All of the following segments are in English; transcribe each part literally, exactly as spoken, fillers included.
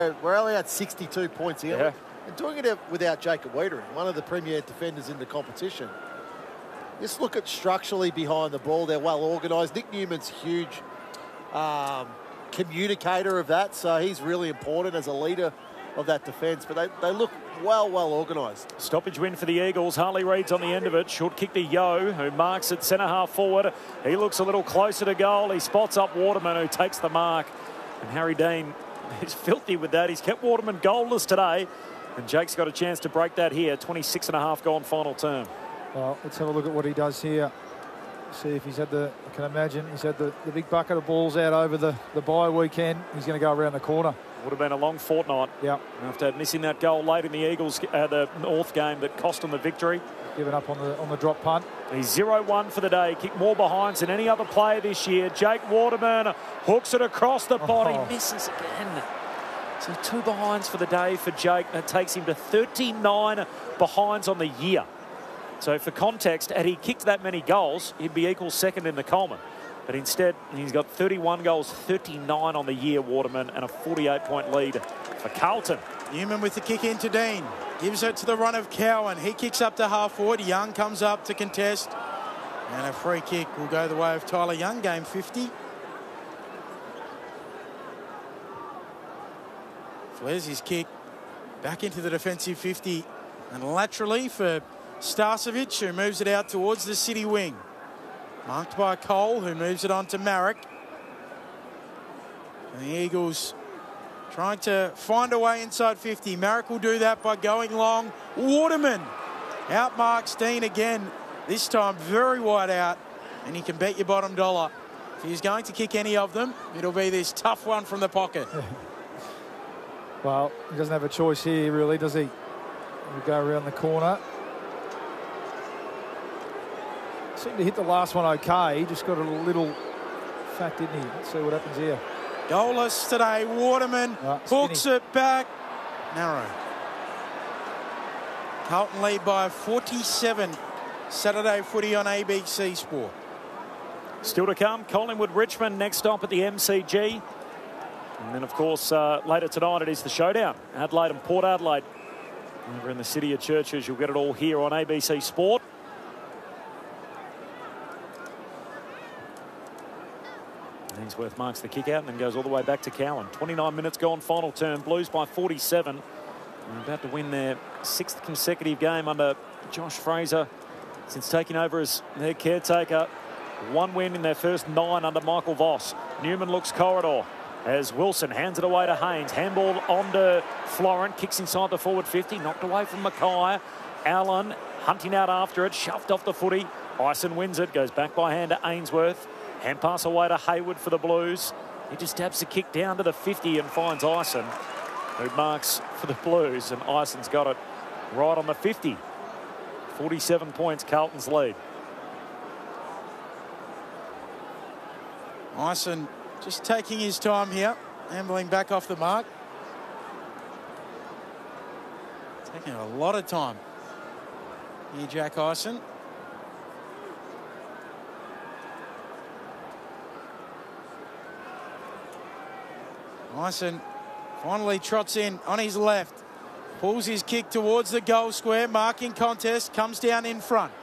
We're only at sixty-two points here. Yeah. And doing it without Jacob Wiedering, one of the premier defenders in the competition. Just look at structurally behind the ball. They're well organised. Nick Newman's huge um, communicator of that, so he's really important as a leader of that defence. But they, they look well, well organised. Stoppage win for the Eagles. Harley Reid's on the end of it. Short kick to Yeo, who marks at centre half forward. He looks a little closer to goal. He spots up Waterman, who takes the mark. And Harry Dean is filthy with that. He's kept Waterman goalless today. And Jake's got a chance to break that here. twenty-six and a half gone final term. Well, let's have a look at what he does here. See if he's had the, I can imagine, he's had the, the big bucket of balls out over the, the bye weekend. He's going to go around the corner. Would have been a long fortnight. Yeah. After missing that goal late in the Eagles, uh, the North game that cost them the victory. Giving up on the on the drop punt. He's zero one for the day. Kicked more behinds than any other player this year. Jake Waterman hooks it across the body. Oh. Misses again. So two behinds for the day for Jake. That takes him to thirty-nine behinds on the year. So for context, had he kicked that many goals, he'd be equal second in the Coleman. But instead, he's got thirty-one goals, thirty-nine on the year, Waterman, and a forty-eight point lead for Carlton. Newman with the kick into Dean. Gives it to the run of Cowan. He kicks up to half forward. Young comes up to contest. And a free kick will go the way of Tyler Young, game fifty. Flares his kick back into the defensive fifty. And laterally for Starcevic, who moves it out towards the city wing. Marked by Cole, who moves it on to Marek. And the Eagles trying to find a way inside fifty. Marek will do that by going long. Waterman outmarks Dean again. This time very wide out. And he can bet your bottom dollar. If he's going to kick any of them, it'll be this tough one from the pocket. Well, he doesn't have a choice here, really, does he? He'll go around the corner. Seemed to hit the last one okay. He just got a little fat, didn't he? Let's see what happens here. Goalless today. Waterman oh, hooks it back. Narrow. Carlton lead by forty-seven. Saturday footy on A B C Sport. Still to come, Collingwood Richmond next stop at the M C G. And then, of course, uh, later tonight it is the showdown. Adelaide and Port Adelaide. Over in the city of churches, you'll get it all here on A B C Sport. Ainsworth marks the kick out and then goes all the way back to Cowan. twenty-nine minutes gone, final term. Blues by forty-seven. They're about to win their sixth consecutive game under Josh Fraser since taking over as their caretaker. One win in their first nine under Michael Voss. Newman looks corridor as Wilson hands it away to Haynes. Handball onto Florent. Kicks inside the forward fifty. Knocked away from Mackay. Allen hunting out after it. Shoved off the footy. Ison wins it. Goes back by hand to Ainsworth. Hand pass away to Hayward for the Blues. He just stabs the kick down to the fifty and finds Ison, who marks for the Blues. And Ison's got it right on the fifty. forty-seven points, Carlton's lead. Ison just taking his time here. Ambling back off the mark. Taking a lot of time. Here, Jack Ison. Ison finally trots in on his left. Pulls his kick towards the goal square. Marking contest. Comes down in front.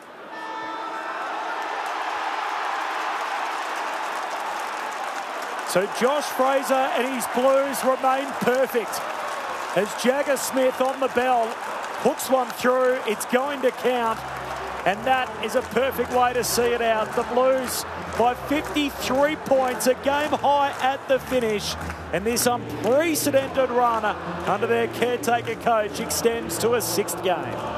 So Josh Fraser and his Blues remain perfect as Jagger Smith on the bell hooks one through. It's going to count, and that is a perfect way to see it out. The Blues by fifty-three points, a game high at the finish, and this unprecedented run under their caretaker coach extends to a sixth game.